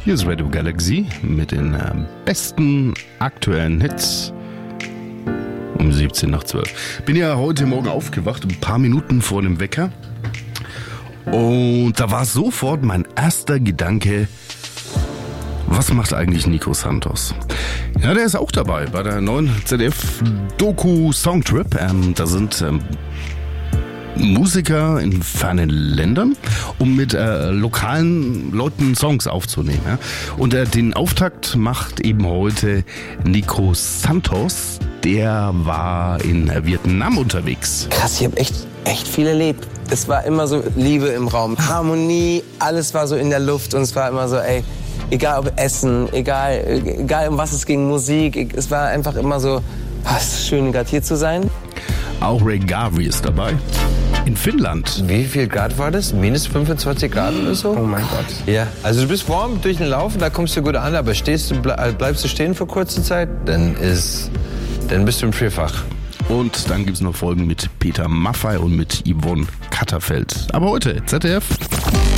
Hier ist Radio Galaxy mit den besten aktuellen Hits um 17 nach 12. Bin ja heute Morgen aufgewacht, ein paar Minuten vor dem Wecker. Und da war sofort mein erster Gedanke, was macht eigentlich Nico Santos? Ja, der ist auch dabei bei der neuen ZDF-Doku Songtrip. Da sind Musiker in fernen Ländern, um mit lokalen Leuten Songs aufzunehmen. Ja? Und den Auftakt macht eben heute Nico Santos. Der war in Vietnam unterwegs. Krass, ich habe echt viel erlebt. Es war immer so Liebe im Raum, Harmonie, alles war so in der Luft und es war immer so, egal ob Essen, egal um was es ging, Musik, es war einfach immer so, es ist schön, gerade hier zu sein. Auch Ray Garvey ist dabei. In Finnland. Wie viel Grad war das? Minus 25 Grad oder so? Oh mein Gott. Ja, also du bist warm durch den Laufen, da kommst du gut an, aber bleibst du stehen für kurze Zeit, dann bist du im Vierfach. Und dann gibt es noch Folgen mit Peter Maffay und mit Yvonne Katterfeld. Aber heute ZDF.